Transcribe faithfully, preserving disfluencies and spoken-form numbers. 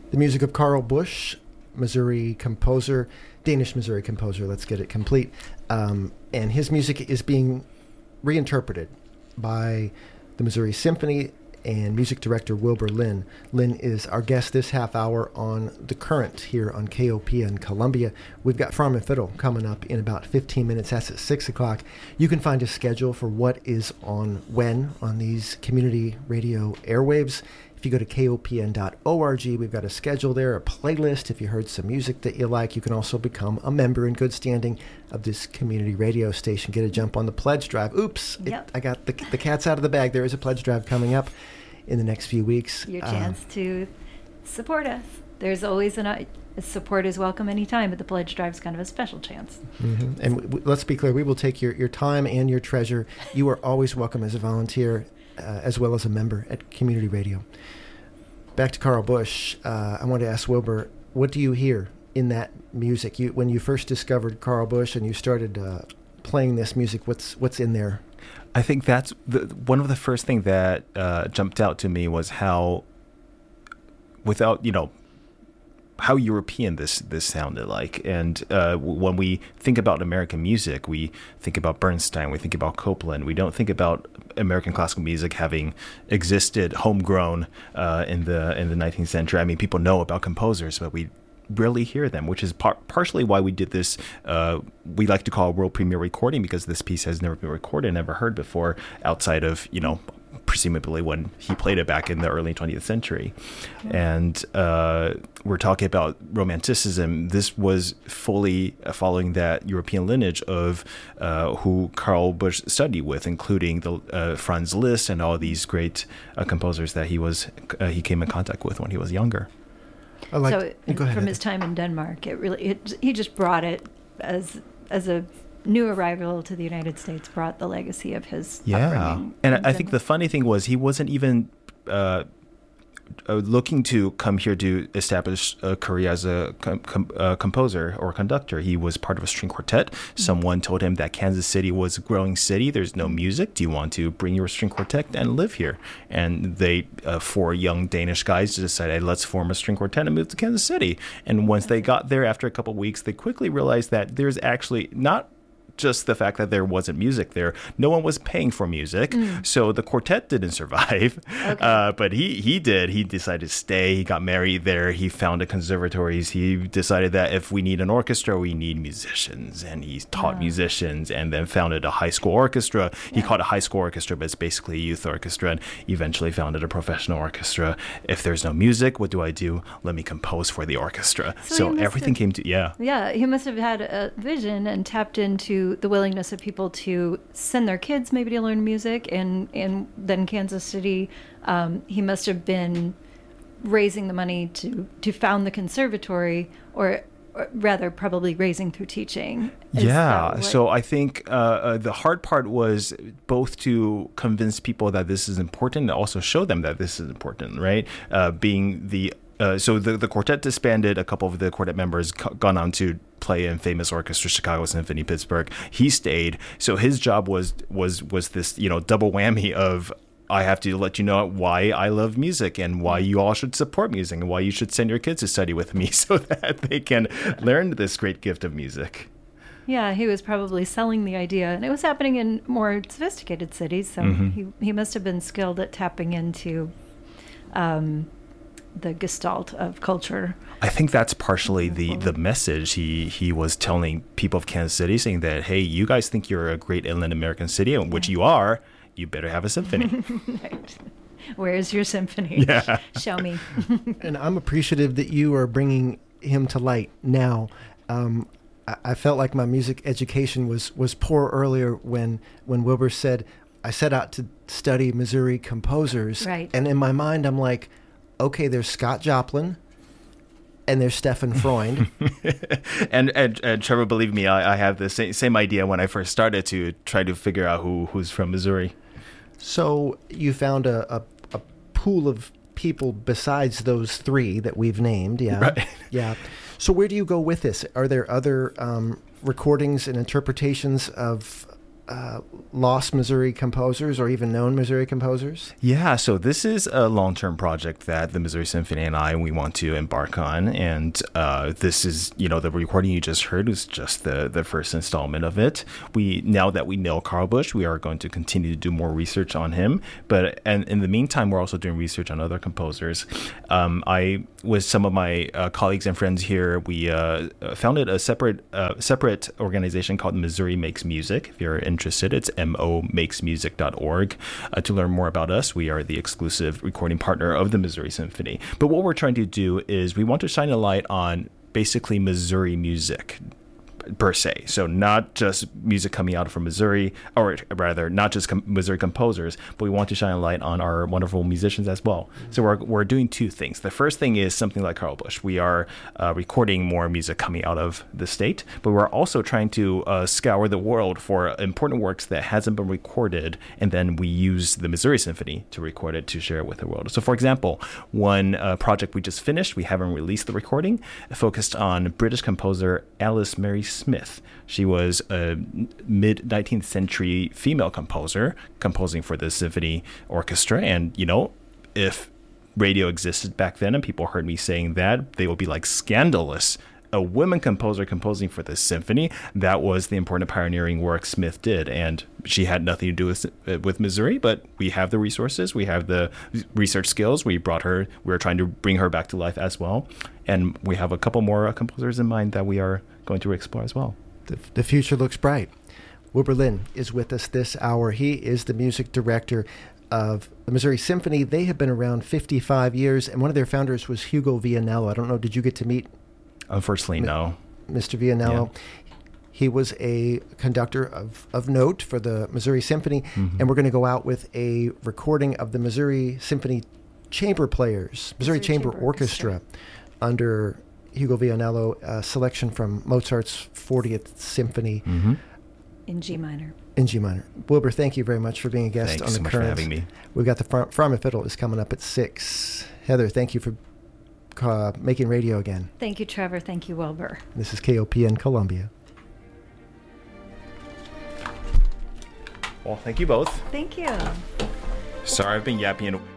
The music of Carl Busch, Missouri composer, Danish Missouri composer, let's get it complete. Um, and his music is being reinterpreted by the Missouri Symphony and music director Wilbur Lynn. Lynn is our guest this half hour on The Current here on K O P N Columbia. We've got Farm and Fiddle coming up in about fifteen minutes. That's at six o'clock. You can find a schedule for what is on when on these community radio airwaves. If you go to K O P N dot org, we've got a schedule there, a playlist. If you heard some music that you like, you can also become a member in good standing of this community radio station. Get a jump on the pledge drive. Oops, yep. it, I got the, the cat's out of the bag. There is a pledge drive coming up in the next few weeks. Your chance um, to support us. There's always an uh, support is welcome anytime, but the pledge drive is kind of a special chance. Mm-hmm. And w- w- let's be clear, we will take your, your time and your treasure. You are always welcome as a volunteer, uh, as well as a member at Community Radio. Back to Carl Busch. Uh, I want to ask Wilbur, what do you hear in that music? You, when you first discovered Carl Busch and you started uh, playing this music, what's what's in there? I think that's the, one of the first things that uh, jumped out to me was how, without, you know, how European this, this sounded like. And uh, when we think about American music, we think about Bernstein, we think about Copland. We don't think about American classical music having existed homegrown uh, in the in the nineteenth century. I mean, people know about composers, but we rarely hear them, which is par- partially why we did this, uh, we like to call a world premiere recording, because this piece has never been recorded, never heard before, outside of, you know, presumably when he played it back in the early twentieth century. Mm-hmm. And uh, we're talking about Romanticism. This was fully following that European lineage of uh, who Carl Busch studied with, including the uh, Franz Liszt and all these great uh, composers that he was uh, he came in contact with when he was younger. I like so to, go ahead. From his time in Denmark, it really it, he just brought it as as a new arrival to the United States, brought the legacy of his yeah. upbringing. And I think the funny thing was he wasn't even uh, uh, looking to come here to establish a career as a com- com- uh, composer or conductor. He was part of a string quartet. Mm-hmm. Someone told him that Kansas City was a growing city. There's no music. Do you want to bring your string quartet and live here? And they, uh, four young Danish guys, decided, let's form a string quartet and move to Kansas City. And once they got there, after a couple of weeks, they quickly realized that there's actually not just the fact that there wasn't music there. No one was paying for music, mm. so the quartet didn't survive. Okay. Uh, but he he did. He decided to stay. He got married there. He founded conservatories. He decided that if we need an orchestra, we need musicians, and he taught yeah. musicians, and then founded a high school orchestra. He yeah. called it a high school orchestra, but it's basically a youth orchestra, and eventually founded a professional orchestra. If there's no music, what do I do? Let me compose for the orchestra. So, so everything have, came to, yeah. Yeah, he must have had a vision and tapped into the willingness of people to send their kids maybe to learn music, and and then Kansas City, um, he must have been raising the money to to found the conservatory, or, or rather probably raising through teaching. Is yeah, so I think uh, uh, the hard part was both to convince people that this is important and also show them that this is important, right? Uh, being the Uh, so the the quartet disbanded. A couple of the quartet members c- gone on to play in famous orchestras, Chicago Symphony, Pittsburgh. He stayed. So his job was was was this, you know, double whammy of, I have to let you know why I love music and why you all should support music and why you should send your kids to study with me so that they can learn this great gift of music. Yeah, he was probably selling the idea, and it was happening in more sophisticated cities. So mm-hmm. he he must have been skilled at tapping into Um, the gestalt of culture. I think that's partially the, the message he, he was telling people of Kansas City, saying that, hey, you guys think you're a great inland American city, which you are, you better have a symphony. Right. Where's your symphony? Yeah. Show me. And I'm appreciative that you are bringing him to light now. Um, I, I felt like my music education was, was poor earlier when, when Wilbur said, I set out to study Missouri composers. Right. And in my mind, I'm like, okay, there's Scott Joplin, and there's Stefan Freund. and, and and Trevor, believe me, I, I have the same, same idea when I first started to try to figure out who who's from Missouri. So you found a, a, a pool of people besides those three that we've named, yeah? Right. Yeah. So where do you go with this? Are there other um, recordings and interpretations of uh, lost Missouri composers or even known Missouri composers? Yeah, so this is a long-term project that the Missouri Symphony and I, we want to embark on. And uh, this is, you know, the recording you just heard was just the, the first installment of it. We, now that we know Carl Busch, we are going to continue to do more research on him. But and in the meantime, we're also doing research on other composers. Um, I, with some of my uh, colleagues and friends here, we uh, founded a separate, uh, separate organization called Missouri Makes Music. If you're interested, it's m o makes music dot org. Uh, to learn more about us, we are the exclusive recording partner of the Missouri Symphony. But what we're trying to do is we want to shine a light on basically Missouri music per se. So not just music coming out from Missouri, or rather not just com- Missouri composers, but we want to shine a light on our wonderful musicians as well. Mm-hmm. So we're, we're doing two things. The first thing is something like Carl Busch. We are uh, recording more music coming out of the state, but we're also trying to uh, scour the world for important works that hasn't been recorded, and then we use the Missouri Symphony to record it to share it with the world. So for example, one uh, project we just finished, we haven't released the recording, focused on British composer Alice Mary Smith. She was a mid-nineteenth century female composer composing for the symphony orchestra. And, you know, if radio existed back then and people heard me saying that, they would be like, scandalous. A woman composer composing for the symphony. That was the important pioneering work Smith did. And she had nothing to do with with Missouri, but we have the resources. We have the research skills. We brought her. We are trying to bring her back to life as well. And we have a couple more uh, composers in mind that we are going to explore as well. The, the future looks bright. Wilbur Lynn is with us this hour. He is the music director of the Missouri Symphony. They have been around fifty-five years, and one of their founders was Hugo Vianello. I don't know, did you get to meet? Unfortunately, no. Mister Vianello. Yeah. He was a conductor of, of note for the Missouri Symphony, mm-hmm. and we're going to go out with a recording of the Missouri Symphony Chamber Players, Missouri, Missouri Chamber, Chamber Orchestra, Orchestra, under Hugo Vianello, a selection from Mozart's fortieth Symphony. Mm-hmm. In G minor. In G minor. Wilbur, thank you very much for being a guest Thanks on The so much Current. for having me. We've got the Farm, Farm and Fiddle is coming up at six. Heather, thank you for uh, making radio again. Thank you, Trevor. Thank you, Wilbur. This is K O P N Columbia. Well, thank you both. Thank you. Sorry I've been yapping.